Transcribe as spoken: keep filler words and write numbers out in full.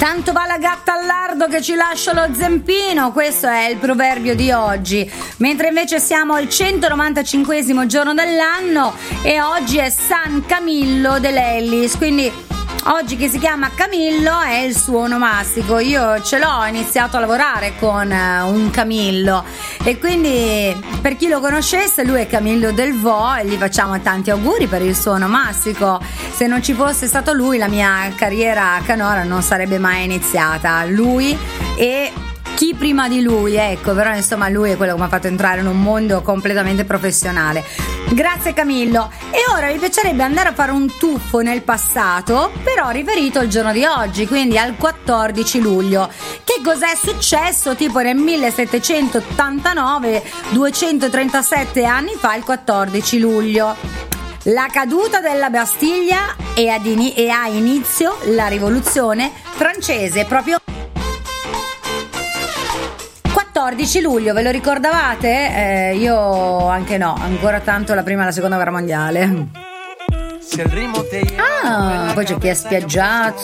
Tanto va la gatta al lardo che ci lascia lo zampino, questo è il proverbio di oggi. Mentre invece siamo al centonovantacinquesimo giorno dell'anno e oggi è San Camillo dell'Ellis, quindi oggi che si chiama Camillo è il suo onomastico. Io ce l'ho, ho iniziato a lavorare con un Camillo e quindi per chi lo conoscesse lui è Camillo Del Vo e gli facciamo tanti auguri per il suo onomastico. Se non ci fosse stato lui la mia carriera a canora non sarebbe mai iniziata. Lui e chi prima di lui, ecco, però insomma lui è quello che mi ha fatto entrare in un mondo completamente professionale. Grazie Camillo. E ora mi piacerebbe andare a fare un tuffo nel passato, però riferito al giorno di oggi, quindi al quattordici luglio. Che cos'è successo tipo nel millesettecentottantanove, duecentotrentasette anni fa, il quattordici luglio? La caduta della Bastiglia e, ad in- e ha inizio la rivoluzione francese, proprio quattordici luglio, ve lo ricordavate? Eh, io anche no, ancora tanto la prima e la seconda guerra mondiale. Ah, poi c'è chi è spiaggiato.